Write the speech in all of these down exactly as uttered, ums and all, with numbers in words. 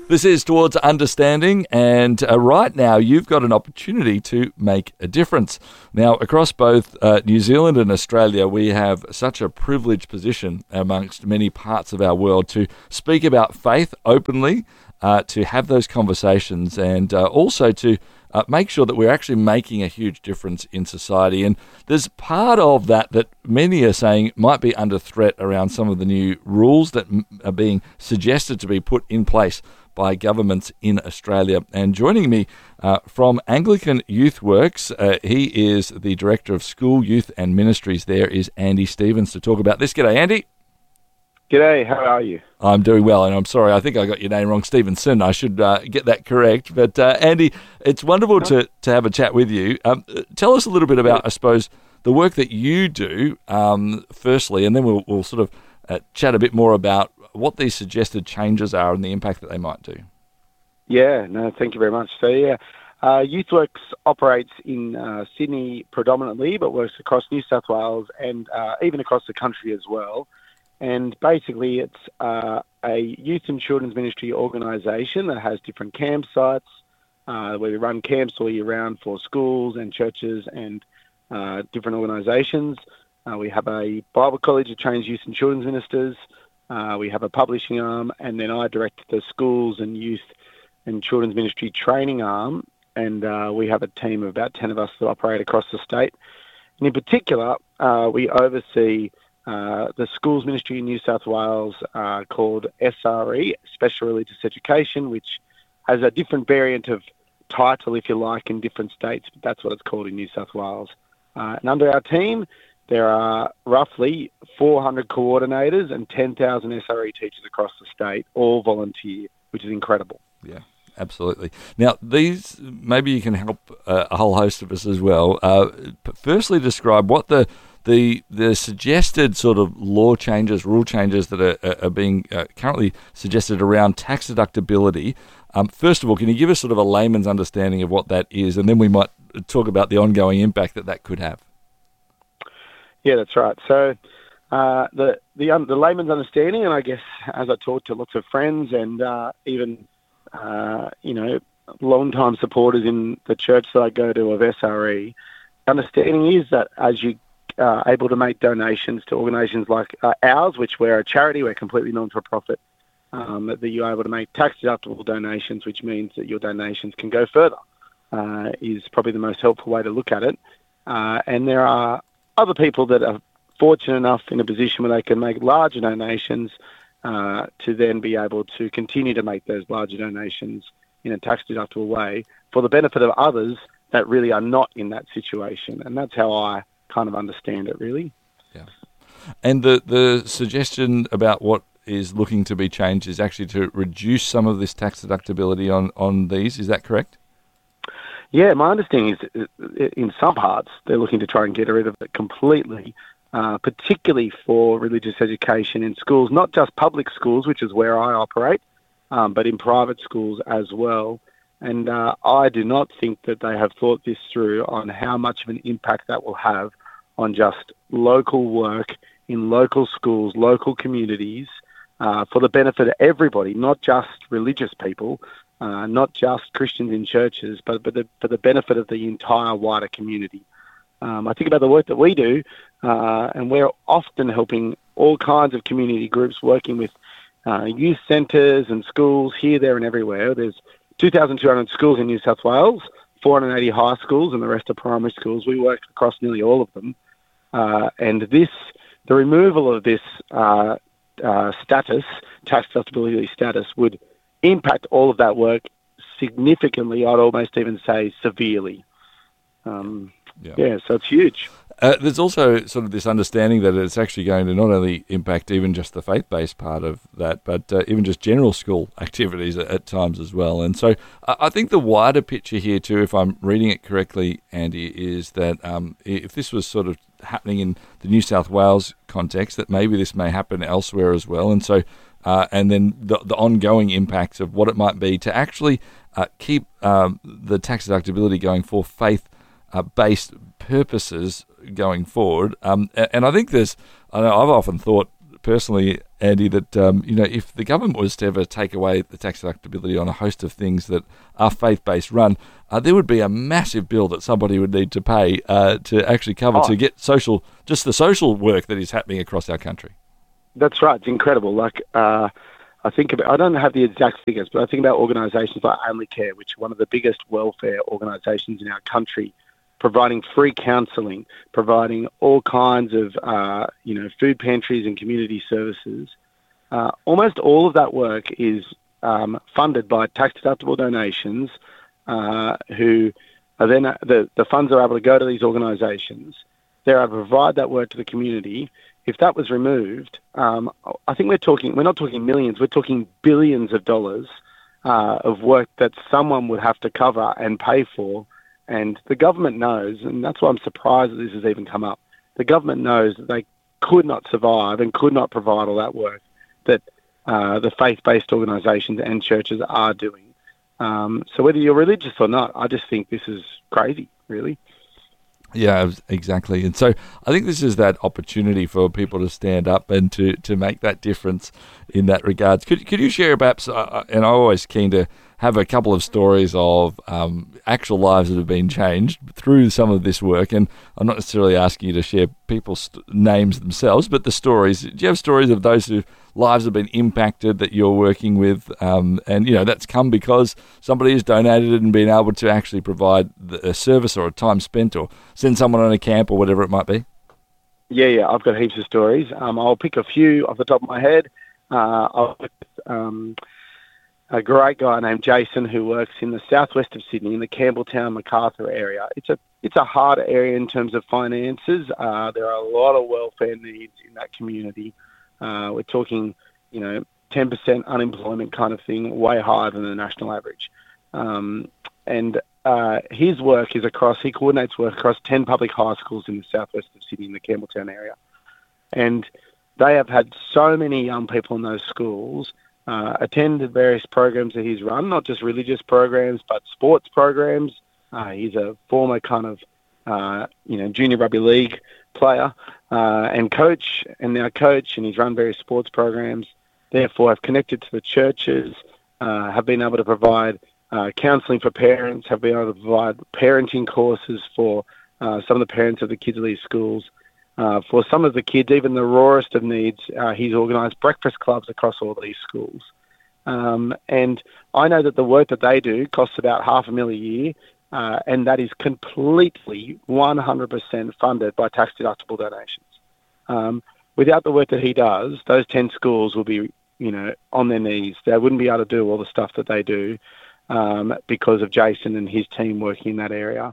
This is Towards Understanding, and uh, right now you've got an opportunity to make a difference. Now, across both uh, New Zealand and Australia, we have such a privileged position amongst many parts of our world to speak about faith openly, uh, to have those conversations, and uh, also to uh, make sure that we're actually making a huge difference in society. And there's part of that that many are saying might be under threat around some of the new rules that m- are being suggested to be put in place by governments in Australia. And joining me uh, from Anglican Youth Works, uh, he is the Director of School, Youth and Ministries there, is Andy Stevens, to talk about this. G'day, Andy. G'day, how are you? I'm doing well, and I'm sorry, I think I got your name wrong, Stevenson. I should uh, get that correct. But uh, Andy, it's wonderful to, to have a chat with you. Um, tell us a little bit about, I suppose, the work that you do, um, firstly, and then we'll, we'll sort of uh, chat a bit more about what these suggested changes are and the impact that they might do. Yeah, no, thank you very much. So, yeah, uh, YouthWorks operates in uh, Sydney predominantly, but works across New South Wales and uh, even across the country as well. And basically, it's uh, a youth and children's ministry organisation that has different campsites uh, where we run camps all year round for schools and churches and uh, different organisations. Uh, we have a Bible college that trains youth and children's ministers. Uh, we have a publishing arm, and then I direct the schools and youth and children's ministry training arm, and uh, we have a team of about ten of us that operate across the state. And in particular, uh, we oversee uh, the schools ministry in New South Wales uh, called S R E, Special Religious Education, which has a different variant of title, if you like, in different states, but that's what it's called in New South Wales. Uh, and under our team, there are roughly four hundred coordinators and ten thousand S R E teachers across the state, all volunteer, which is incredible. Yeah, absolutely. Now, these, maybe you can help uh, a whole host of us as well. Uh, firstly, describe what the, the the suggested sort of law changes, rule changes that are, are being uh, currently suggested around tax deductibility. Um, first of all, can you give us sort of a layman's understanding of what that is, and then we might talk about the ongoing impact that that could have. Yeah, that's right. So uh, the the um, the layman's understanding, and I guess as I talk to lots of friends and uh, even uh, you know long-time supporters in the church that I go to of S R E, understanding is that as you are able to make donations to organisations like uh, ours, which we're a charity, we're completely non-for-profit, um, that you're able to make tax-deductible donations, which means that your donations can go further, uh, is probably the most helpful way to look at it. Uh, and there are other people that are fortunate enough in a position where they can make larger donations uh, to then be able to continue to make those larger donations in a tax-deductible way for the benefit of others that really are not in that situation. And that's how I kind of understand it, really. Yeah. And the, the suggestion about what is looking to be changed is actually to reduce some of this tax deductibility on, on these. Is that correct? Yeah, my understanding is in some parts they're looking to try and get rid of it completely, uh, particularly for religious education in schools, not just public schools, which is where I operate, um, but in private schools as well. And uh, I do not think that they have thought this through on how much of an impact that will have on just local work in local schools, local communities, uh, for the benefit of everybody, not just religious people, Uh, not just Christians in churches, but, but the, for the benefit of the entire wider community. Um, I think about the work that we do, uh, and we're often helping all kinds of community groups working with uh, youth centres and schools here, there and everywhere. There's two thousand two hundred schools in New South Wales, four hundred eighty high schools, and the rest are primary schools. We work across nearly all of them. Uh, and this, the removal of this uh, uh, status, tax deductibility status, would impact all of that work significantly. I'd almost even say severely. Um, yeah. yeah, so it's huge. Uh, there's also sort of this understanding that it's actually going to not only impact even just the faith-based part of that, but uh, even just general school activities at, at times as well. And so uh, I think the wider picture here too, if I'm reading it correctly, Andy, is that um, if this was sort of happening in the New South Wales context, that maybe this may happen elsewhere as well. And so Uh, and then the, the ongoing impacts of what it might be to actually uh, keep um, the tax deductibility going for faith-based uh, purposes going forward. Um, and, and I think there's, I know I've often thought personally, Andy, that um, you know, if the government was to ever take away the tax deductibility on a host of things that are faith-based run, uh, there would be a massive bill that somebody would need to pay uh, to actually cover Oh. to get social, just the social work that is happening across our country. That's right. It's incredible. Like, uh, I think about, I don't have the exact figures, but I think about organisations like Only Care, which are one of the biggest welfare organisations in our country, providing free counselling, providing all kinds of, uh, you know, food pantries and community services. Uh, almost all of that work is um, funded by tax-deductible donations, uh, who are then the the funds are able to go to these organisations. They're able to provide that work to the community. If that was removed, um, I think we're talking, we're not talking millions, we're talking billions of dollars uh, of work that someone would have to cover and pay for. And the government knows, and that's why I'm surprised that this has even come up, the government knows that they could not survive and could not provide all that work that uh, the faith-based organisations and churches are doing. Um, so whether you're religious or not, I just think this is crazy, really. Yeah, exactly. And so I think this is that opportunity for people to stand up and to, to make that difference in that regards. Could could you share perhaps, uh, and I'm always keen to have a couple of stories of um, actual lives that have been changed through some of this work, and I'm not necessarily asking you to share people's st- names themselves, but the stories. Do you have stories of those whose lives have been impacted that you're working with, um, and you know that's come because somebody has donated and been able to actually provide the, a service or a time spent or send someone on a camp or whatever it might be? Yeah, yeah, I've got heaps of stories. Um, I'll pick a few off the top of my head. Uh, I'll um, a great guy named Jason who works in the southwest of Sydney in the Campbelltown, Macarthur area. It's a it's a hard area in terms of finances. Uh, there are a lot of welfare needs in that community. Uh, we're talking, you know, ten percent unemployment kind of thing, way higher than the national average. Um, and uh, his work is across, he coordinates work across ten public high schools in the southwest of Sydney in the Campbelltown area. And they have had so many young people in those schools Uh, attended various programs that he's run, not just religious programs, but sports programs. Uh, he's a former kind of, uh, you know, junior rugby league player uh, and coach, and now coach, and he's run various sports programs. Therefore, have connected to the churches, uh, have been able to provide uh, counselling for parents, have been able to provide parenting courses for uh, some of the parents of the kids at these schools. Uh, for some of the kids, even the rawest of needs, uh, he's organised breakfast clubs across all these schools. Um, and I know that the work that they do costs about half a mil a year, uh, and that is completely one hundred percent funded by tax-deductible donations. Um, without the work that he does, those ten schools will be, you know, on their knees. They wouldn't be able to do all the stuff that they do um, because of Jason and his team working in that area.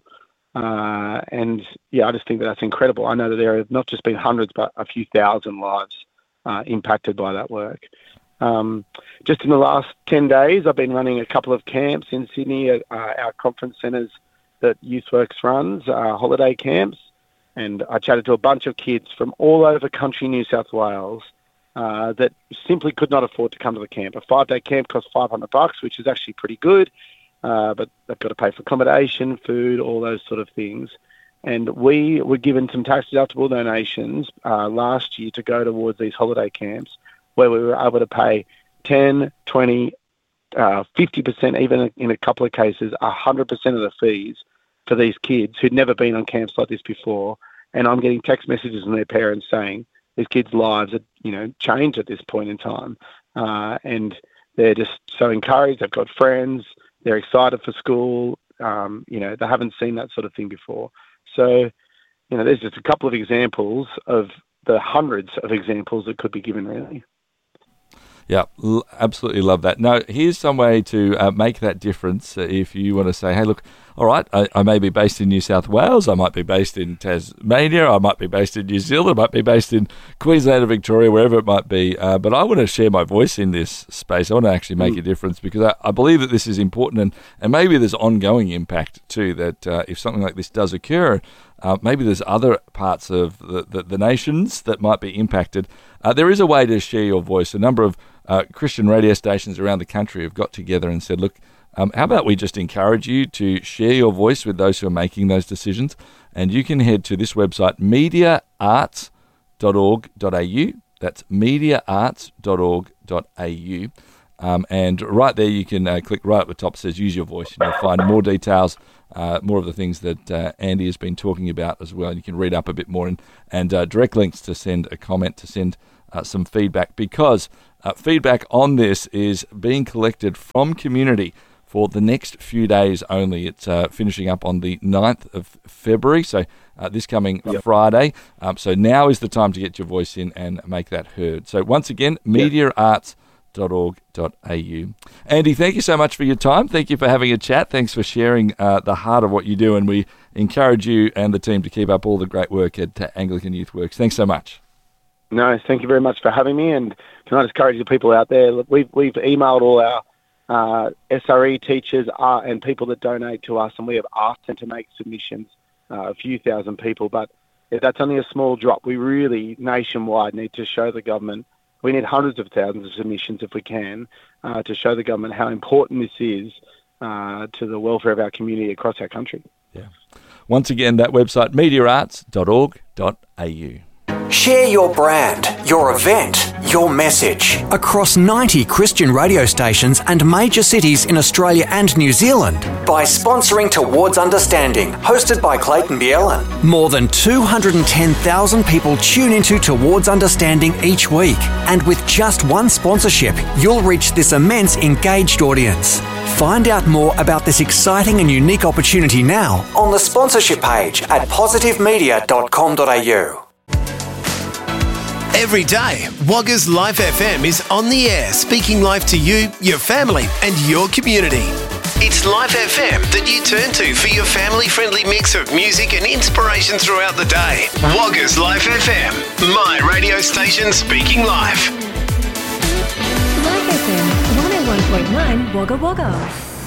Uh, and yeah, I just think that that's incredible. I know that there have not just been hundreds, but a few thousand lives uh, impacted by that work. Um, just in the last ten days, I've been running a couple of camps in Sydney at uh, our conference centres that YouthWorks runs, uh, holiday camps. And I chatted to a bunch of kids from all over country New South Wales uh, that simply could not afford to come to the camp. A five-day camp costs five hundred bucks, which is actually pretty good. Uh, but they've got to pay for accommodation, food, all those sort of things. And we were given some tax-deductible donations uh, last year to go towards these holiday camps where we were able to pay ten, twenty, uh, fifty percent, even in a couple of cases, one hundred percent of the fees for these kids who'd never been on camps like this before. And I'm getting text messages from their parents saying these kids' lives are, you know, changed at this point in time. Uh, and they're just so encouraged. They've got friends. They're excited for school. Um, you know, they haven't seen that sort of thing before. So, you know, there's just a couple of examples of the hundreds of examples that could be given, really. Yeah, l- absolutely love that. Now, here's some way to uh, make that difference. Uh, if you want to say, hey, look, all right, I, I may be based in New South Wales, I might be based in Tasmania, I might be based in New Zealand, I might be based in Queensland or Victoria, wherever it might be, uh, but I want to share my voice in this space. I want to actually make mm. a difference because I, I believe that this is important, and, and maybe there's ongoing impact too, that uh, if something like this does occur, Uh, maybe there's other parts of the, the, the nations that might be impacted. Uh, there is a way to share your voice. A number of uh, Christian radio stations around the country have got together and said, look, um, how about we just encourage you to share your voice with those who are making those decisions? And you can head to this website, media arts dot org dot a u. That's media arts dot org dot a u. Um, and right there, you can uh, click right at the top. It says use your voice, and you'll find more details, uh, more of the things that uh, Andy has been talking about as well. You can read up a bit more, and, and uh, direct links to send a comment, to send uh, some feedback, because uh, feedback on this is being collected from community for the next few days only. It's uh, finishing up on the ninth of February, so uh, this coming yep. Friday. Um, so now is the time to get your voice in and make that heard. So once again, media arts dot org dot a u. Andy, thank you so much for your time. Thank you for having a chat. Thanks for sharing uh, the heart of what you do, and we encourage you and the team to keep up all the great work at uh, Anglican Youth Works. Thanks so much. No, thank you very much for having me, and can I just encourage the people out there, look, we've, we've emailed all our uh, S R E teachers uh, and people that donate to us, and we have asked them to make submissions, uh, a few thousand people, but if that's only a small drop. We really, nationwide, need to show the government. We need hundreds of thousands of submissions if we can uh, to show the government how important this is uh, to the welfare of our community across our country. Yeah. Once again, that website, media arts dot org dot a u. Share your brand, your event, your message across ninety Christian radio stations and major cities in Australia and New Zealand by sponsoring Towards Understanding, hosted by Clayton Bielan. More than two hundred ten thousand people tune into Towards Understanding each week, and with just one sponsorship, you'll reach this immense engaged audience. Find out more about this exciting and unique opportunity now on the sponsorship page at positive media dot com dot a u. Every day, Wagga's Life F M is on the air, speaking life to you, your family and your community. It's Life F M that you turn to for your family-friendly mix of music and inspiration throughout the day. Wagga's Life F M, my radio station speaking life. Life F M one oh one point nine Wagga Wagga.